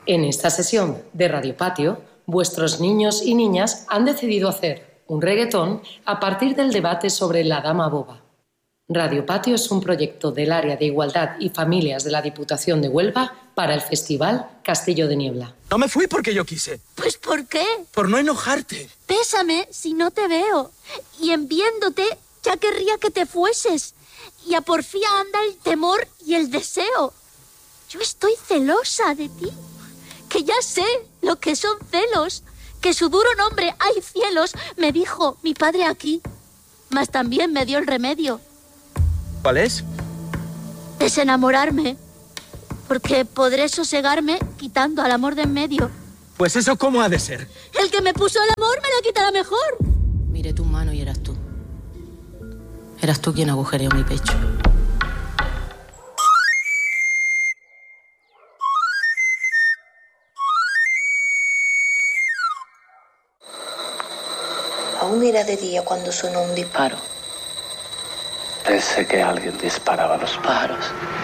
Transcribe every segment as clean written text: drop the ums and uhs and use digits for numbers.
En esta sesión de Radio Patio, vuestros niños y niñas han decidido hacer un reggaetón a partir del debate sobre la dama boba. Radio Patio es un proyecto del Área de Igualdad y Familias de la Diputación de Huelva para el Festival Castillo de Niebla. No me fui porque yo quise. ¿Pues por qué? Por no enojarte. Bésame si no te veo. Y en viéndote ya querría que te fueses. Y a porfía anda el temor y el deseo. Yo estoy celosa de ti. Que ya sé lo que son celos. Que su duro nombre, hay cielos, me dijo mi padre aquí. Mas también me dio el remedio. ¿Cuál es? Desenamorarme. Porque podré sosegarme quitando al amor de en medio. Pues eso, ¿cómo ha de ser? El que me puso el amor me lo quitará mejor. Miré tus manos y eras tú. Eras tú quien agujereó mi pecho. Aún era de día cuando sonó un disparo. Pensé que alguien disparaba los pájaros.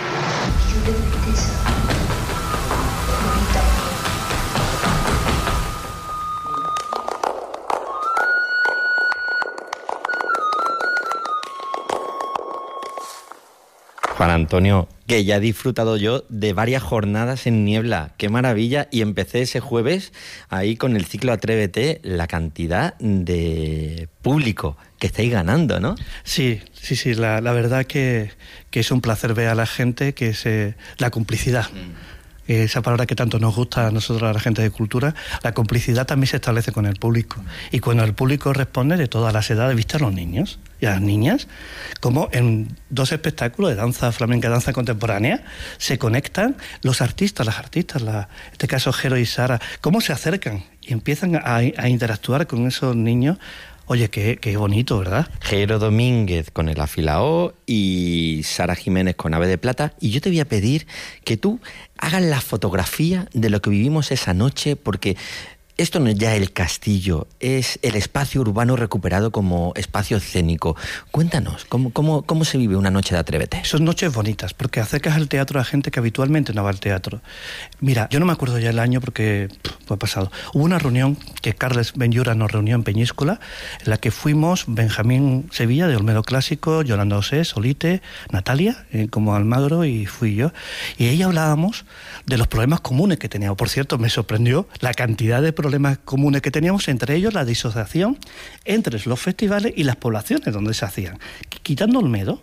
Juan Antonio, que ya he disfrutado yo de varias jornadas en Niebla. ¡Qué maravilla! Y empecé ese jueves ahí con el ciclo Atrévete, la cantidad de público que estáis ganando, ¿no? Sí, la verdad que es un placer ver a la gente, que es la complicidad. Esa palabra que tanto nos gusta a nosotros, a la gente de cultura, la complicidad también se establece con el público. Y cuando el público responde de todas las edades, viste a los niños y a las niñas, como en 2 espectáculos de danza flamenca y danza contemporánea, se conectan los artistas, las artistas, en este caso Jero y Sara, cómo se acercan y empiezan a interactuar con esos niños. Oye, qué bonito, ¿verdad? Jero Domínguez con el Afilao y Sara Jiménez con Ave de Plata. Y yo te voy a pedir que tú hagas la fotografía de lo que vivimos esa noche, porque esto no es ya el castillo, es el espacio urbano recuperado como espacio escénico. Cuéntanos, ¿cómo se vive una noche de Atrévete? Son noches bonitas, porque acercas al teatro a gente que habitualmente no va al teatro. Mira, yo no me acuerdo ya el año porque fue pasado. Hubo una reunión que Carles Benllura nos reunió en Peñíscola, en la que fuimos Benjamín Sevilla, de Olmedo Clásico, Yolanda Osés, Solite, Natalia, como Almagro, y fui yo. Y ahí hablábamos de los problemas comunes que teníamos. Por cierto, me sorprendió la cantidad de problemas comunes que teníamos, entre ellos la disociación entre los festivales y las poblaciones donde se hacían. Quitando Olmedo,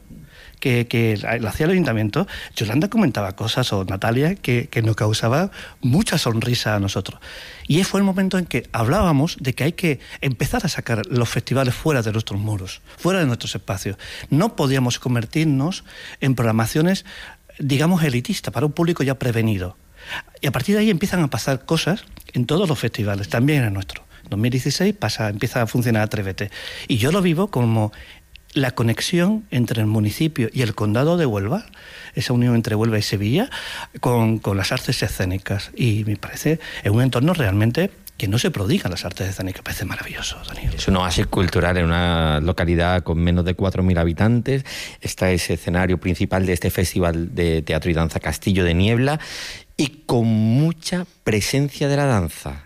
que lo hacía el ayuntamiento, Yolanda comentaba cosas, o Natalia, que nos causaba mucha sonrisa a nosotros. Y fue el momento en que hablábamos de que hay que empezar a sacar los festivales fuera de nuestros muros, fuera de nuestros espacios. No podíamos convertirnos en programaciones, digamos, elitistas, para un público ya prevenido. Y a partir de ahí empiezan a pasar cosas en todos los festivales, también en el nuestro. En 2016 empieza a funcionar Atrévete. Y yo lo vivo como la conexión entre el municipio y el condado de Huelva, esa unión entre Huelva y Sevilla, con las artes escénicas. Y me parece, es un entorno realmente que no se prodigan las artes escénicas. Parece maravilloso, Daniel. Es un oasis cultural en una localidad con menos de 4.000 habitantes. Está ese escenario principal de este Festival de Teatro y Danza Castillo de Niebla, y con mucha presencia de la danza.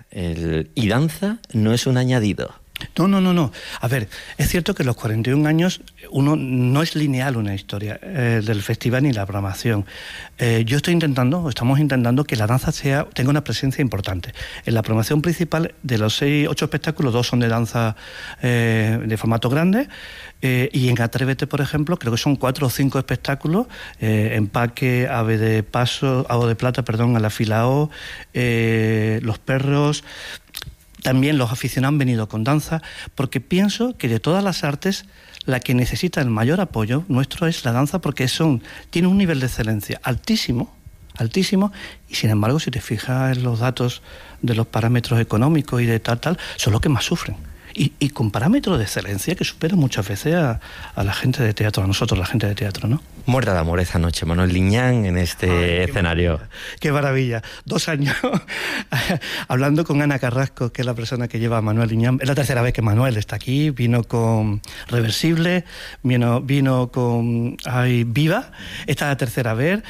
Y danza no es un añadido. No. A ver, es cierto que los 41 años uno no es lineal una historia del festival ni la programación. Estamos intentando que la danza tenga una presencia importante. En la programación principal, de los 8 espectáculos, 2 son de danza de formato grande, y en Atrévete, por ejemplo, creo que son 4 o 5 espectáculos, Empaque, Ave de Plata, el Afilao, Los Perros. También los aficionados han venido con danza, porque pienso que de todas las artes, la que necesita el mayor apoyo nuestro es la danza, porque tiene un nivel de excelencia altísimo, y sin embargo, si te fijas en los datos de los parámetros económicos y de tal, son los que más sufren. Y con parámetros de excelencia que superan muchas veces a la gente de teatro, a nosotros, la gente de teatro, ¿no? Muerta de amor esa noche, Manuel Liñán en este escenario. Qué maravilla. 2 años hablando con Ana Carrasco, que es la persona que lleva a Manuel Liñán. Es la tercera vez que Manuel está aquí. Vino con Reversible, vino con Viva. Esta es la tercera vez.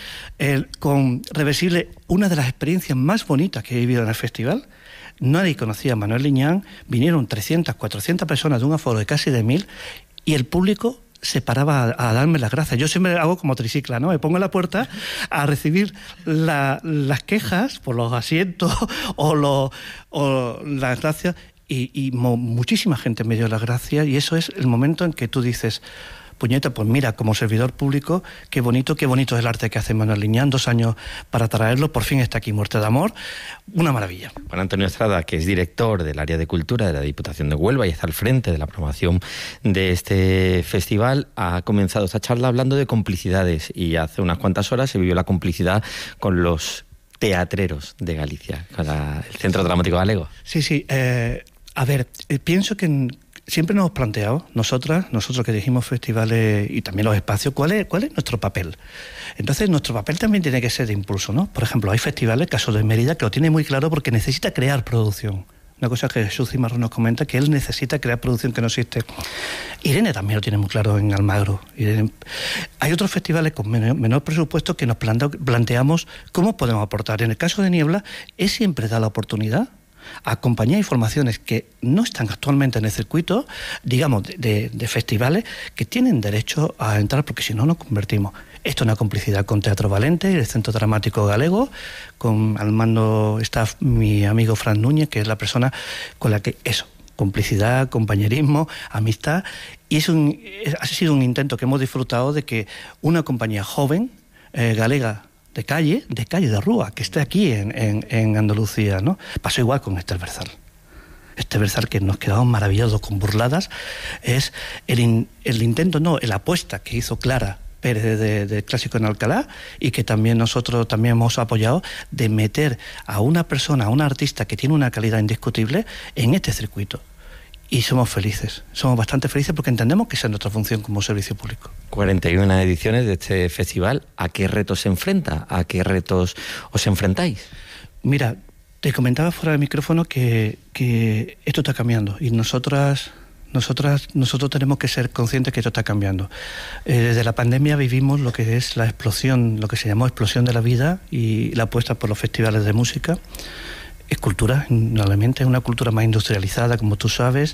Con Reversible, una de las experiencias más bonitas que he vivido en el festival. Nadie conocía a Manuel Liñán. Vinieron 300, 400 personas de un aforo de casi de 1000 y el público se paraba a darme las gracias. Yo siempre hago como tricicla, ¿no? Me pongo en la puerta a recibir las quejas por los asientos o las gracias y muchísima gente me dio las gracias y eso es el momento en que tú dices, puñeta, pues mira, como servidor público, qué bonito es el arte que hace Manuel Liñán, 2 años para traerlo, por fin está aquí, Muerte de Amor, una maravilla. Juan Antonio Estrada, que es director del área de cultura de la Diputación de Huelva y está al frente de la promoción de este festival, ha comenzado esta charla hablando de complicidades y hace unas cuantas horas se vivió la complicidad con los teatreros de Galicia, con el Centro Dramático Galego. Sí, a ver, pienso que siempre nos hemos planteado, nosotros que dirigimos festivales y también los espacios, ¿cuál es nuestro papel? Entonces, nuestro papel también tiene que ser de impulso, ¿no? Por ejemplo, hay festivales, caso de Mérida, que lo tiene muy claro porque necesita crear producción. Una cosa que Jesús Cimarrón nos comenta, que él necesita crear producción que no existe. Irene también lo tiene muy claro en Almagro. Hay otros festivales con menor presupuesto que nos planteamos cómo podemos aportar. En el caso de Niebla, es siempre da la oportunidad a compañías y formaciones que no están actualmente en el circuito, digamos, de festivales, que tienen derecho a entrar, porque si no nos convertimos. Esto es una complicidad con Teatro Valente y el Centro Dramático Galego, con al mando está mi amigo Fran Núñez, que es la persona con la que complicidad, compañerismo, amistad, y ha sido un intento que hemos disfrutado de que una compañía joven, galega, de calle, de rúa, que esté aquí en Andalucía, ¿no? Pasó igual con Esther Berzal. Esther Berzal, que nos quedamos maravillados con Burladas, es el intento, la apuesta que hizo Clara Pérez de Clásico en Alcalá y que también nosotros también hemos apoyado, de meter a una persona, a una artista que tiene una calidad indiscutible en este circuito. Y somos bastante felices porque entendemos que esa es nuestra función como servicio público. 41 ediciones de este festival. ¿A qué retos se enfrenta? ¿A qué retos os enfrentáis? Mira, te comentaba fuera del micrófono que esto está cambiando y nosotros tenemos que ser conscientes que esto está cambiando. Desde la pandemia vivimos lo que es la explosión, lo que se llamó explosión de la vida y la apuesta por los festivales de música. Es cultura, normalmente es una cultura más industrializada, como tú sabes,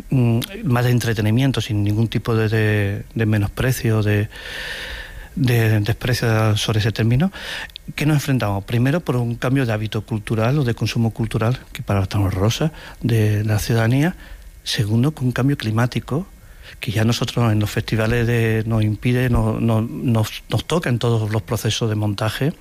más de entretenimiento, sin ningún tipo de menosprecio, de desprecio sobre ese término. ¿Qué nos enfrentamos? Primero, por un cambio de hábito cultural o de consumo cultural, que para tan horrorosa, de la ciudadanía. Segundo, con un cambio climático, que ya nosotros en los festivales nos impide, nos toca en todos los procesos de montaje.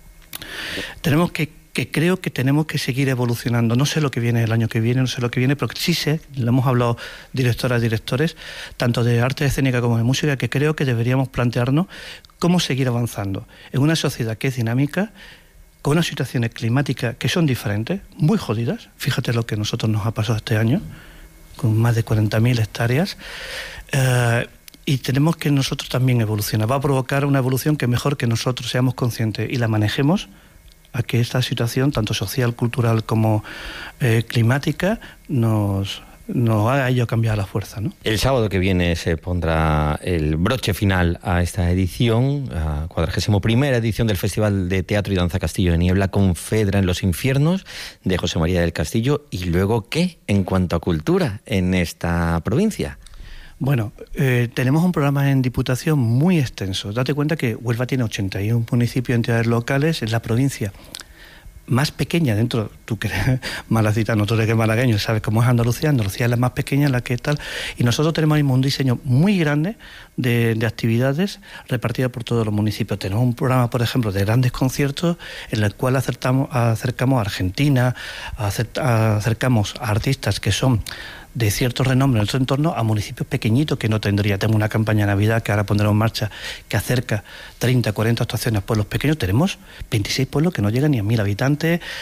Creo que tenemos que seguir evolucionando. No sé lo que viene el año que viene, pero sí sé, lo hemos hablado directoras, directores, tanto de arte escénica como de música, que creo que deberíamos plantearnos cómo seguir avanzando en una sociedad que es dinámica, con unas situaciones climáticas que son diferentes, muy jodidas. Fíjate lo que a nosotros nos ha pasado este año, con más de 40.000 hectáreas, y tenemos que nosotros también evolucionar. Va a provocar una evolución que mejor que nosotros seamos conscientes y la manejemos, a que esta situación, tanto social, cultural como climática, nos haga ello cambiar la fuerza, ¿no? El sábado que viene se pondrá el broche final a esta edición, a 41ª edición del Festival de Teatro y Danza Castillo de Niebla, con Fedra en los Infiernos, de José María del Castillo. ¿Y luego qué en cuanto a cultura en esta provincia? Bueno, tenemos un programa en Diputación muy extenso. Date cuenta que Huelva tiene 81 municipios y entidades locales, es la provincia más pequeña dentro, tú que eres malacitano, tú eres que eres malagueño, sabes cómo es Andalucía es la más pequeña, la que tal, y nosotros tenemos un diseño muy grande de actividades repartidas por todos los municipios. Tenemos un programa, por ejemplo, de grandes conciertos en el cual acercamos a Argentina, acercamos a artistas que son de cierto renombre en nuestro entorno a municipios pequeñitos que no tendría. Tengo una campaña de Navidad que ahora pondremos en marcha que acerca 30, 40 actuaciones a pueblos pequeños. Tenemos 26 pueblos que no llegan ni a 1.000 habitantes.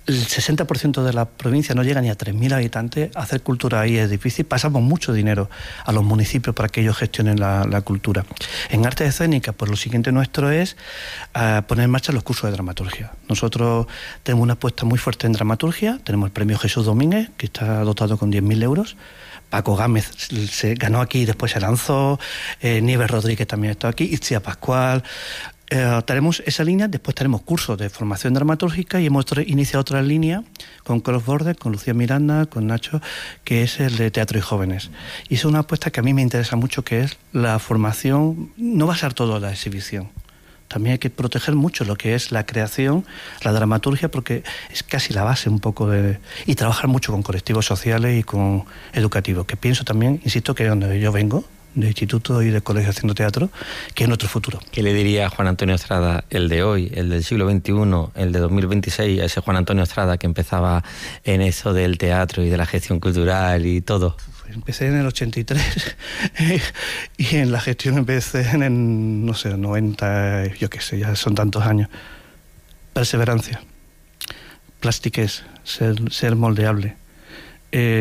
el 60% de la provincia no llega ni a 3.000 habitantes. Hacer cultura ahí es difícil. Pasamos mucho dinero a los municipios para que ellos gestionen la cultura. En artes escénicas, pues lo siguiente nuestro es poner en marcha los cursos de dramaturgia. Nosotros tenemos una apuesta muy fuerte en dramaturgia. Tenemos el premio Jesús Domínguez, que está dotado con 10.000 euros. Paco Gámez se ganó aquí y después se lanzó. Nieves Rodríguez también está aquí. Itzia Pascual. Tenemos esa línea, después tenemos cursos de formación dramatúrgica y hemos iniciado otra línea con Cross Border, con Lucía Miranda, con Nacho, que es el de teatro y jóvenes. Y es una apuesta que a mí me interesa mucho, que es la formación. No va a ser todo la exhibición. También hay que proteger mucho lo que es la creación, la dramaturgia, porque es casi la base un poco de... Y trabajar mucho con colectivos sociales y con educativos, que pienso también, insisto, que es donde yo vengo, de instituto y de colegio haciendo teatro, que es nuestro futuro. ¿Qué le diría a Juan Antonio Estrada, el de hoy, el del siglo XXI, el de 2026, a ese Juan Antonio Estrada que empezaba en eso del teatro y de la gestión cultural y todo? Empecé en el 83 y en la gestión empecé en el, no sé, 90, yo qué sé, ya son tantos años. Perseverancia, plastiquez, ser moldeable.